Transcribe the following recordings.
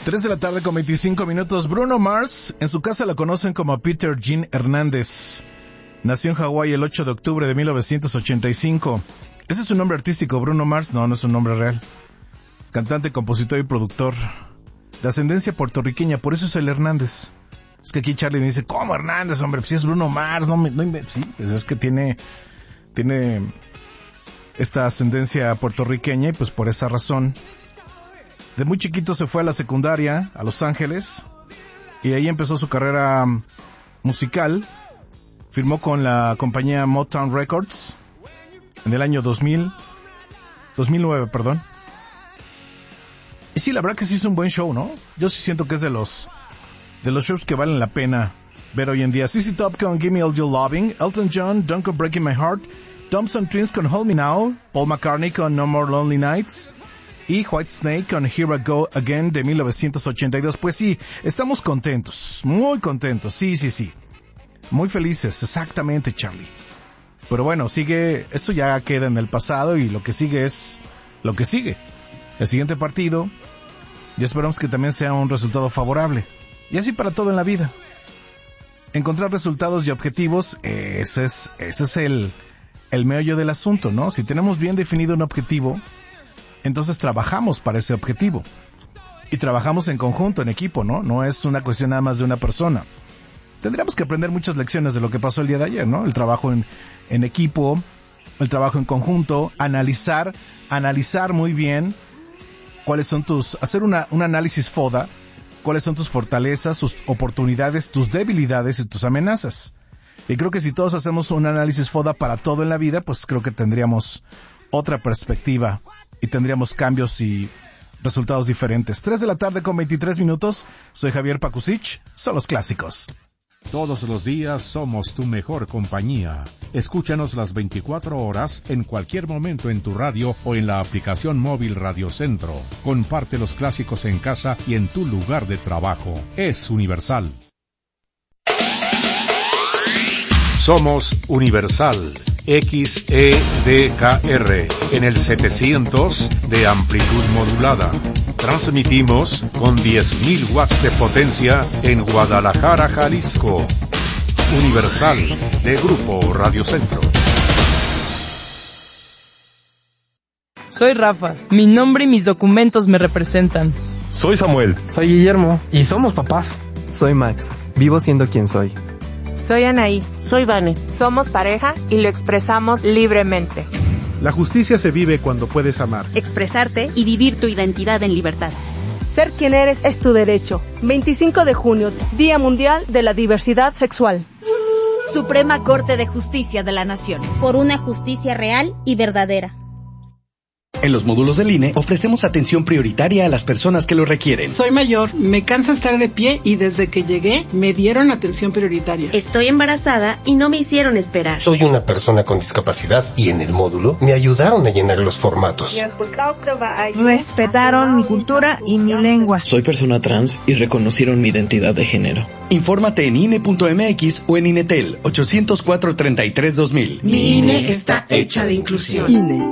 3 de la tarde con 25 minutos. Bruno Mars, en su casa lo conocen como Peter Gene Hernández. Nació en Hawái el 8 de octubre de 1985. ¿Ese es su nombre artístico, Bruno Mars? No, no es un nombre real. Cantante, compositor y productor. De ascendencia puertorriqueña, por eso es el Hernández. Es que aquí Charlie me dice, ¿cómo Hernández, hombre? Pues si es Bruno Mars, sí, pues es que tiene esta ascendencia puertorriqueña y pues por esa razón. De muy chiquito se fue a la secundaria, a Los Ángeles, y ahí empezó su carrera musical. Firmó con la compañía Motown Records en el año 2009. Y sí, la verdad que sí hizo un buen show, ¿no? Yo sí siento que es de los shows que valen la pena ver hoy en día. CC Top con Give Me All Your Loving, Elton John, Don't Go Breaking My Heart, Thompson Twins con Hold Me Now, Paul McCartney con No More Lonely Nights y Whitesnake con Here I Go Again de 1982. Pues sí, estamos contentos, muy contentos, sí. Muy felices, exactamente, Charlie. Pero bueno, eso ya queda en el pasado y lo que sigue es lo que sigue. El siguiente partido, y esperamos que también sea un resultado favorable. Y así para todo en la vida. Encontrar resultados y objetivos, ese es el meollo del asunto, ¿no? Si tenemos bien definido un objetivo, entonces trabajamos para ese objetivo. Y trabajamos en conjunto, en equipo, ¿no? No es una cuestión nada más de una persona. Tendríamos que aprender muchas lecciones de lo que pasó el día de ayer, ¿no? El trabajo en equipo, el trabajo en conjunto, analizar muy bien cuáles son hacer un análisis FODA, cuáles son tus fortalezas, tus oportunidades, tus debilidades y tus amenazas. Y creo que si todos hacemos un análisis FODA para todo en la vida, pues creo que tendríamos otra perspectiva y tendríamos cambios y resultados diferentes. 3 de la tarde con 23 minutos. Soy Javier Pakusich. Son los clásicos. Todos los días somos tu mejor compañía. Escúchanos las 24 horas en cualquier momento en tu radio o en la aplicación móvil Radio Centro. Comparte los clásicos en casa y en tu lugar de trabajo. Es Universal. Somos Universal XEDKR en el 700 de amplitud modulada. Transmitimos con 10.000 watts de potencia en Guadalajara, Jalisco. Universal de Grupo Radio Centro. Soy Rafa. Mi nombre y mis documentos me representan. Soy Samuel. Soy Guillermo. Y somos papás. Soy Max. Vivo siendo quien soy. Soy Anaí. Soy Vane. Somos pareja y lo expresamos libremente. La justicia se vive cuando puedes amar, expresarte y vivir tu identidad en libertad. Ser quien eres es tu derecho. 25 de junio, Día Mundial de la Diversidad Sexual. Suprema Corte de Justicia de la Nación. Por una justicia real y verdadera. En los módulos del INE ofrecemos atención prioritaria a las personas que lo requieren. Soy mayor, me cansa estar de pie y desde que llegué me dieron atención prioritaria. Estoy embarazada y no me hicieron esperar. Soy una persona con discapacidad y en el módulo me ayudaron a llenar los formatos. Respetaron mi cultura y mi lengua. Soy persona trans y reconocieron mi identidad de género. Infórmate en INE.mx o en INETEL 804-33-2000. Mi INE está hecha de inclusión. INE.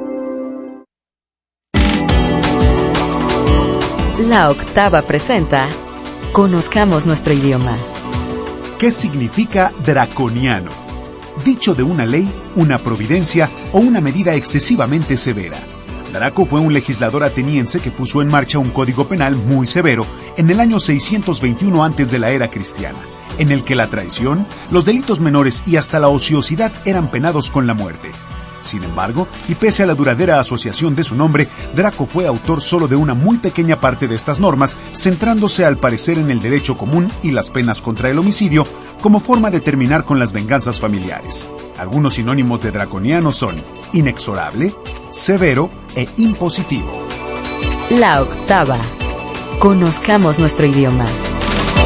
La Octava presenta Conozcamos nuestro idioma. ¿Qué significa draconiano? Dicho de una ley, una providencia o una medida excesivamente severa. Draco fue un legislador ateniense que puso en marcha un código penal muy severo en el año 621 antes de la era cristiana, en el que la traición, los delitos menores y hasta la ociosidad eran penados con la muerte. Sin embargo, y pese a la duradera asociación de su nombre, Draco fue autor solo de una muy pequeña parte de estas normas, centrándose al parecer en el derecho común y las penas contra el homicidio, como forma de terminar con las venganzas familiares. Algunos sinónimos de draconiano son inexorable, severo e impositivo. La Octava. Conozcamos nuestro idioma.